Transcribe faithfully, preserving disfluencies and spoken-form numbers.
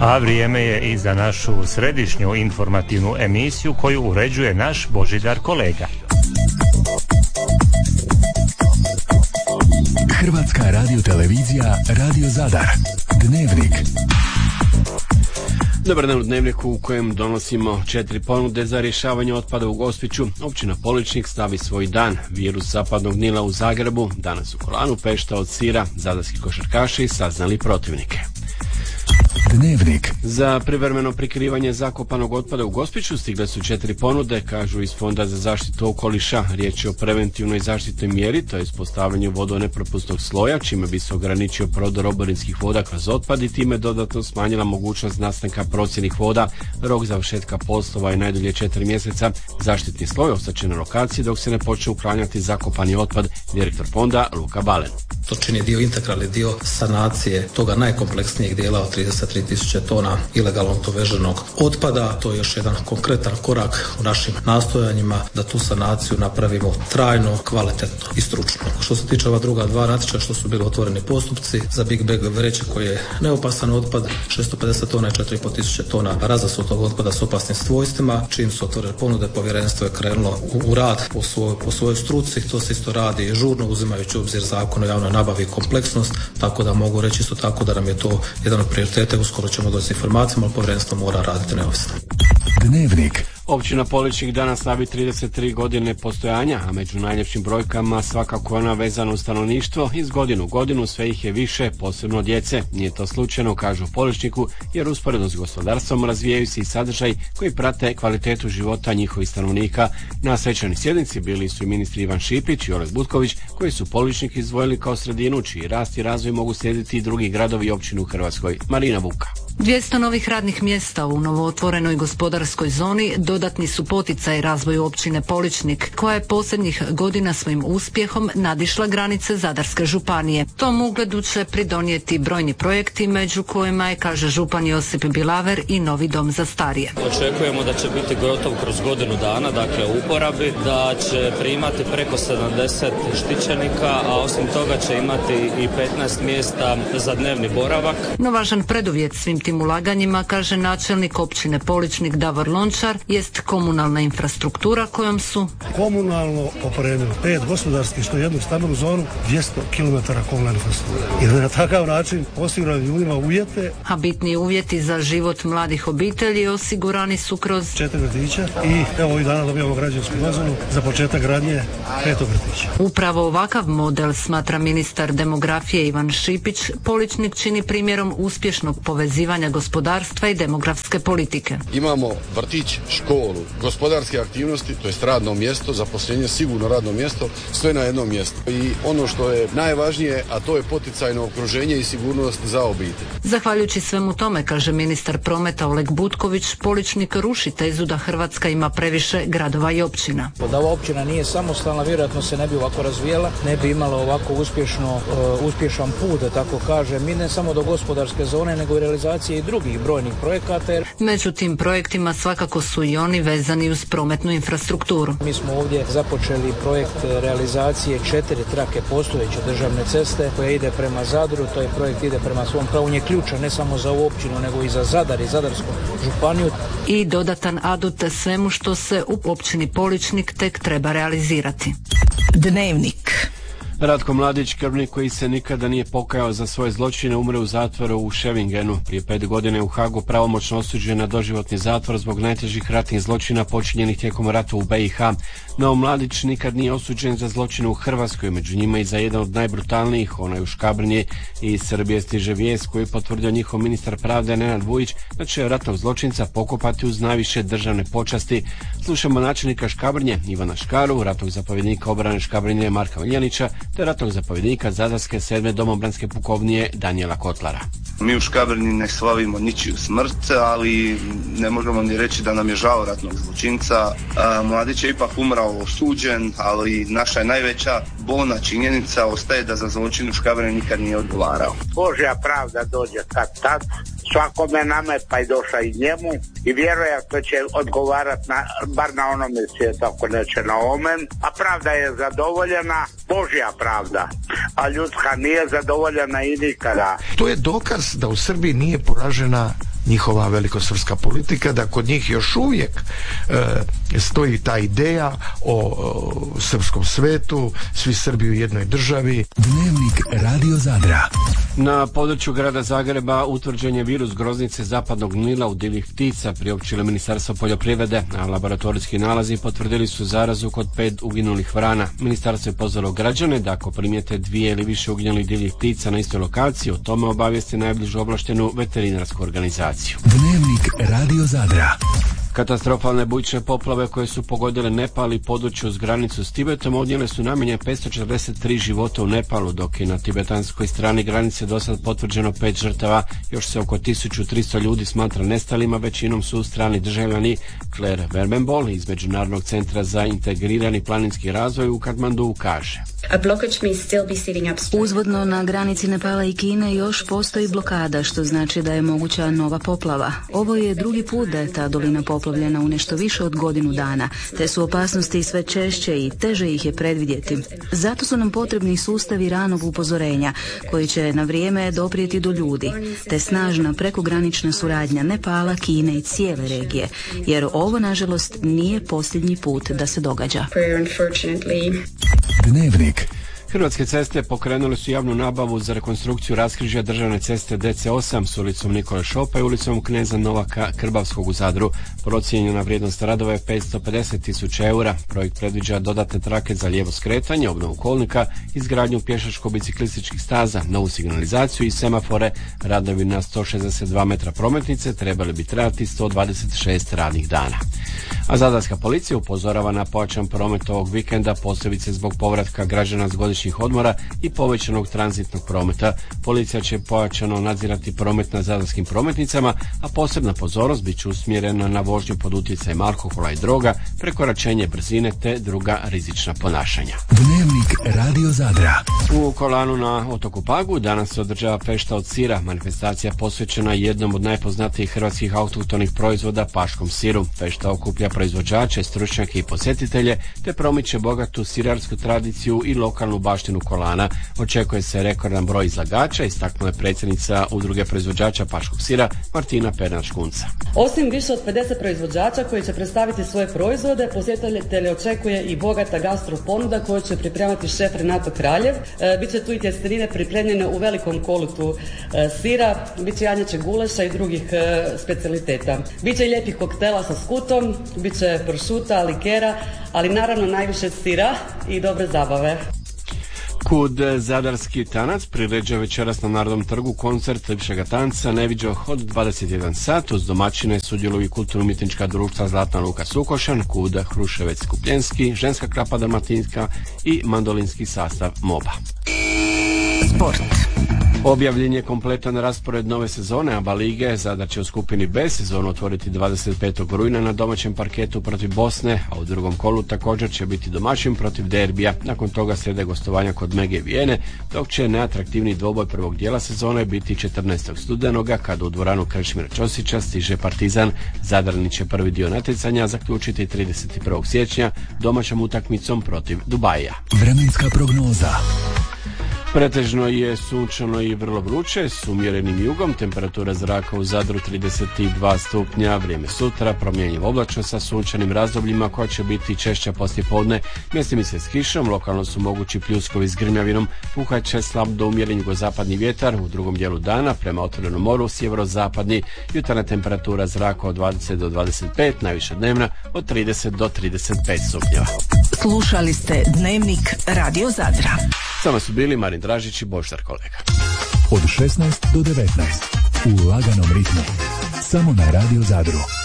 A vrijeme je i za našu središnju informativnu emisiju koju uređuje naš Božidar kolega. Hrvatska radiotelevizija Radio Zadar. Dnevnik. Dobar dan u Dnevniku u kojem donosimo četiri ponude za rješavanje otpada u Gospiću. Općina Poličnik slavi svoj dan. Virus zapadnog Nila u Zagrebu. Danas u Kolanu Pešta od sira. Zadarski košarkaši saznali protivnike. Dnevnik. Za privremeno prikrivanje zakopanog otpada u Gospiću stigle su četiri ponude, kažu iz Fonda za zaštitu okoliša. Riječ je o preventivnoj zaštitnoj mjeri, to je postavljanje vodonepropusnog sloja, čime bi se ograničio prodor oborinskih voda kroz otpad i time dodatno smanjila mogućnost nastanka procjednih voda. Rok završetka poslova je najdulje četiri mjeseca. Zaštitni sloj ostaće na lokaciji dok se ne počne uklanjati zakopani otpad, direktor fonda Luka Balen. To čini dio, integralni dio sanacije toga najkompleksnijeg dijela od trideset tri tisuće tona ilegalno doveženog otpada. To je još jedan konkretan korak u našim nastojanjima da tu sanaciju napravimo trajno, kvalitetno i stručno. Što se tiče ova druga dva natječaja što su bili otvoreni postupci za Big Bag vreće koji je neopasan otpad, šesto pedeset tona i četiri i pol tisuće tona razasutog otpada s opasnim svojstvima. Čim su otvorene ponude, povjerenstvo je krenulo u, u rad po svojoj, po svojoj struci. To se isto radi žurno uzimajući u obzir zakon o javnoj nabavi i kompleksnost, tako da mogu reći isto tako da nam je to jedan od prioriteta. Uskoro ćemo doći s informacijama, ali povjerenstvo mora raditi neovisno. Dnevnik. Općina Poličnik danas slavi trideset tri godine postojanja, a među najljepšim brojkama svakako ona vezana u stanovništvo. Iz godinu u godinu sve ih je više, posebno djece. Nije to slučajno, kažu u Poličniku, jer usporedno s gospodarstvom razvijaju se i sadržaj koji prate kvalitetu života njihovih stanovnika. Na svečanoj sjednici bili su i ministri Ivan Šipić i Oleg Butković, koji su Poličnik izdvojili kao sredinu čiji rast i razvoj mogu slijediti i drugi gradovi i općine u Hrvatskoj. Marina Vuka. dvjesto novih radnih mjesta u novootvorenoj gospodarskoj zoni dodatni su poticaj razvoju općine Poličnik, koja je posljednjih godina svojim uspjehom nadišla granice Zadarske županije. Tom ugledu će pridonijeti brojni projekti, među kojima je, kaže župan Josip Bilaver, i novi dom za starije. Očekujemo da će biti gotov kroz godinu dana, dakle u uporabi, da će primati preko sedamdeset štićenika, a osim toga će imati i petnaest mjesta za dnevni boravak. No važan preduvjet svim tim ulaganjima, kaže načelnik općine Poličnik Davor Lončar, jest komunalna infrastruktura kojom su komunalno opremili pet gospodarskih što jednu stambenu zonu, dvjesto kilometara komunalne infrastrukture. I na takav način osigurali ljudima uvjete. A bitni uvjeti za život mladih obitelji osigurani su kroz četiri vrtića i evo ovih dana dobijamo građevinsku dozvolu za početak gradnje petog vrtića. Upravo ovakav model, smatra ministar demografije Ivan Šipić, Poličnik čini primjerom uspješnog povezivanja gospodarstva i demografske politike. Imamo vrtić, školu, gospodarske aktivnosti, to je radno mjesto, zaposlenje, sigurno radno mjesto, sve na jednom mjestu. I ono što je najvažnije, a to je poticajno okruženje i sigurnost za obitelj. Zahvaljujući svemu tome, kaže ministar prometa Oleg Butković, Poličnik ruši tezu da Hrvatska ima previše gradova i općina. Da ova općina nije samostalna, vjerojatno se ne bi ovako razvijela, ne bi imala ovako uspješno, uh, uspješan put, da tako kaže, mi ne samo do gospodarske zone, nego i realizacije i drugih brojnih projekata. Među tim projektima svakako su i oni vezani uz prometnu infrastrukturu. Mi smo ovdje započeli projekt realizacije četiri trake postojeće državne ceste koja ide prema Zadru. To je projekt ide prema svom pravu, on je ključan ne samo za ovu općinu nego i za Zadar i Zadarsku županiju. I dodatan adut svemu što se u općini Poličnik tek treba realizirati. Dnevnik. Ratko Mladić, skrbnik koji se nikada nije pokajao za svoje zločine, umre u zatvoru u Schevingenu. Prije pet godine u Hagu pravomoćno osuđen na doživotni zatvor zbog najtežih ratnih zločina počinjenih tijekom rata u be i ha. No Mladić nikad nije osuđen za zločine u Hrvatskoj, među njima i za jedan od najbrutalnijih, onaj u Škabrnji. Iz Srbije stiže vijest koju je potvrdio njihov ministar pravde Nenad Vujić, da će ratnog zločinca pokopati uz najviše državne počasti. Slušamo načelnika Škabrnje Ivana Škaru, ratnog zapovjednika obrane Škabrnje Marka Miljanića, te ratnog zapovjednika Zadarske sedme domobranske pukovnije Danijela Kotlara. Mi u Škabrnji ne slavimo ničiju smrt, ali ne možemo ni reći da nam je žao ratnog zločinca. Mladić je ipak umrao osuđen, ali naša je najveća bolna činjenica ostaje da za zločin u Škabrnji nikad nije odgovarao. Božja pravda dođe kad tad, svakome nama pa i došla i njemu i vjerojatno će odgovarati na, bar na onome svijetu, ako neće na omen, a pravda je zadovoljena, Božja pravda, a ljudska nije zadovoljena i nikada. To je dokaz da u Srbiji nije poražena njihova velikosrpska politika, da kod njih još uvijek e, stoji ta ideja o, o srpskom svetu, svi Srbi u jednoj državi. Dnevnik Radio Zadra. Na području grada Zagreba utvrđen je virus groznice zapadnog Nila u divljih ptica, priopćilo Ministarstvo poljoprivrede, a laboratorijski nalazi potvrdili su zarazu kod pet uginulih vrana. Ministarstvo je pozvalo građane da ako primijete dvije ili više uginulih divljih ptica na istoj lokaciji, o tome obavijesti najbližu ovlaštenu veterinarsku organizaciju. Dnevnik Radio Zadra. Katastrofalne bujične poplave koje su pogodile Nepal i područje uz granicu s Tibetom odnijele su najmanje petsto četrdeset tri života u Nepalu, dok je na tibetanskoj strani granice dosad potvrđeno pet žrtava. Još se oko tisuću tristo ljudi smatra nestalima, većinom su strani državljani. Claire Vermenbol iz Međunarodnog centra za integrirani planinski razvoj u Katmandu kaže: Uzvodno na granici Nepala i Kine još postoji blokada, što znači da je moguća nova poplava. Ovo je drugi put da je ta dolina poplavljena u nešto više od godinu dana, te su opasnosti sve češće i teže ih je predvidjeti. Zato su nam potrebni sustavi ranog upozorenja, koji će na vrijeme doprijeti do ljudi, te snažna prekogranična suradnja Nepala, Kine i cijele regije, jer ovo, nažalost, nije posljednji put da se događa. Dnevnik. Hrvatske ceste pokrenule su javnu nabavu za rekonstrukciju raskrižja državne ceste D C osam s ulicom Nikole Šopa i ulicom Kneza Novaka Krbavskog u Zadru. Procijenjena vrijednost radova je petsto pedeset tisuća eura. Projekt predviđa dodatne trake za lijevo skretanje, obnovu kolnika, izgradnju pješačko-biciklističkih staza, novu signalizaciju i semafore. Radovi na sto šezdeset dva metra prometnice trebali bi trajati sto dvadeset šest radnih dana. A zadarska policija upozorava na pojačan promet ovog vikenda, posebice zbog povratka građana s godišnjih odmora i povećanog tranzitnog prometa. Policija će pojačano nadzirati promet na zadarskim prometnicama, a posebna pozornost bit će usmjerena na vožnju pod utjecajem alkohola i droga, prekoračenje brzine te druga rizična ponašanja. Dnevnik Radio Zadra. U Kolanu na otoku Pagu danas se održava fešta od sira, manifestacija posvećena jednom od najpoznatijih hrvatskih autohtonih proizvoda, paškom siru. Fešta okuplja proizvođače, stručnjake i posjetitelje, te promiče bogatu sirarsku tradiciju i lokalnu baštinu Kolana. Očekuje se rekordan broj izlagača, istaknula je predsjednica udruge proizvođača paškog sira Martina Pernaš-Kunca. Osim više od pedeset proizvođača koji će predstaviti svoje proizvode, posjetitelje očekuje i bogata gastro ponuda koju će pripremati šef Renato Kraljev. E, biće tu i tjestenine pripremljene u velikom kolutu e, sira, biće janjače guleša i drugih e, specijaliteta. Biće i lijepih koktela sa skutom, biće prošuta, likera, ali naravno najviše sira i dobre zabave. Kud zadarski tanac priređuje večeras na Narodnom trgu koncert lipšega tanca Neviđo od dvadeset jedan sat. Uz domaćine sudjeluju i kulturno-umjetnička društva Zlatna Luka Sukošan, Kud Hruševec Kupljenski, Ženska klapa Dalmatinska i mandolinski sastav Moba. Sport. Objavljen je kompletan raspored nove sezone ABA lige. Zadar će u skupini B sezonu otvoriti dvadeset petog rujna na domaćem parketu protiv Bosne, a u drugom kolu također će biti domaćin protiv Derbija. Nakon toga slijede gostovanja kod Mege Vijene, dok će neatraktivni dvoboj prvog dijela sezone biti četrnaestog studenoga kada u dvoranu Krešimira Ćosića stiže Partizan. Zadarni će prvi dio natjecanja zaključiti trideset prvog siječnja domaćom utakmicom protiv Dubaija. Vremenska prognoza. Pretežno je sunčano i vrlo vruće, s umjerenim jugom, temperatura zraka u Zadru trideset dva stupnja, vrijeme sutra promjenjivo oblačno sa sunčanim razdobljima koja će biti češća poslijepodne, mjestimice s kišom, lokalno su mogući pljuskovi s grmljavinom, puhat će slab do umjeren jugozapadni vjetar, u drugom dijelu dana prema otvorenom moru sjeverozapadni, jutarnja temperatura zraka od dvadeset do dvadeset pet, najviša dnevna od trideset do trideset pet stupnjeva. Slušali ste Dnevnik Radio Zadra. Samo su bili Marin Dražić i Boždar kolega. Od šesnaest do devetnaest u laganom ritmu. Samo na Radio Zadru.